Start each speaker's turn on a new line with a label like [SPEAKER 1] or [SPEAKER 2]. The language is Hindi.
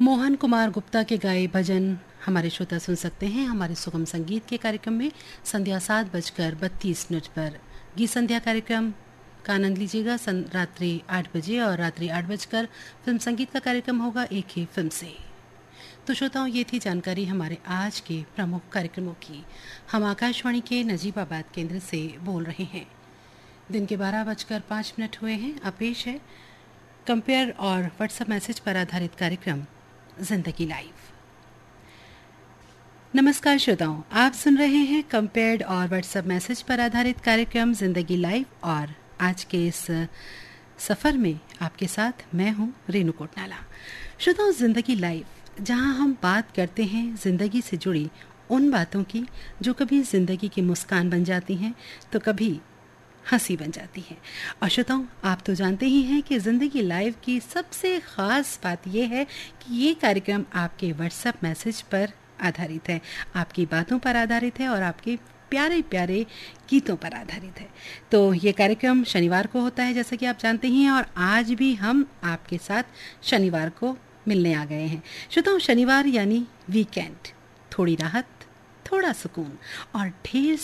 [SPEAKER 1] मोहन कुमार गुप्ता के गाए भजन हमारे श्रोता सुन सकते हैं हमारे सुगम संगीत के कार्यक्रम में संध्या 7:32 पर। गीत संध्या कार्यक्रम का आनंद लीजिएगा रात्रि 8 बजे और रात्रि 8 बजकर फिल्म संगीत का कार्यक्रम होगा एक ही फिल्म से। तो श्रोताओं, ये थी जानकारी हमारे आज के प्रमुख कार्यक्रमों की। हम आकाशवाणी के नजीबाबाद केंद्र से बोल रहे हैं। दिन के 12:05 हुए हैं। अब पेश है कंपेयर और व्हाट्सएप मैसेज पर आधारित कार्यक्रम जिंदगी लाइव। नमस्कार श्रोताओं, आप सुन रहे हैं कंपेयर्ड और व्हाट्सएप मैसेज पर आधारित कार्यक्रम जिंदगी लाइव और आज के इस सफ़र में आपके साथ मैं हूं रेनू कोटनाला। श्रोताओं, जिंदगी लाइव जहां हम बात करते हैं जिंदगी से जुड़ी उन बातों की जो कभी जिंदगी की मुस्कान बन जाती हैं तो कभी हंसी बन जाती है। और श्रोताओं, आप तो जानते ही हैं कि ज़िंदगी लाइव की सबसे ख़ास बात यह है कि ये कार्यक्रम आपके व्हाट्सएप मैसेज पर आधारित है, आपकी बातों पर आधारित है और आपके प्यारे प्यारे गीतों पर आधारित है। तो ये कार्यक्रम शनिवार को होता है जैसे कि आप जानते ही हैं, और आज भी हम आपके साथ शनिवार को मिलने आ गए हैं। श्रोताओं, शनिवार यानी वीकेंड, थोड़ी राहत, थोड़ा सुकून और ढेर